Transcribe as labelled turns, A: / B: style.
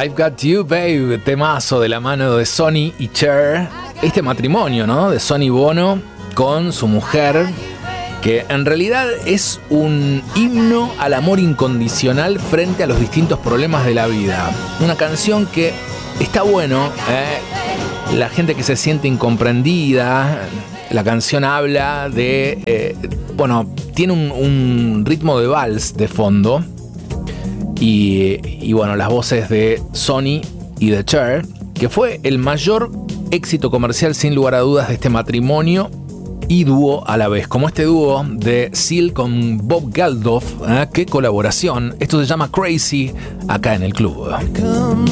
A: I've Got You, Babe, temazo de la mano de Sonny y Cher. Este matrimonio, ¿no? De Sonny Bono con su mujer, que en realidad es un himno al amor incondicional frente a los distintos problemas de la vida. Una canción que está bueno, la gente que se siente incomprendida. La canción habla de... tiene un ritmo de vals de fondo. Y bueno, las voces de Sonny y de Cher, que fue el mayor éxito comercial sin lugar a dudas de este matrimonio y dúo a la vez, como este dúo de Seal con Bob Geldof. ¡Qué colaboración! Esto se llama Crazy, acá en el club.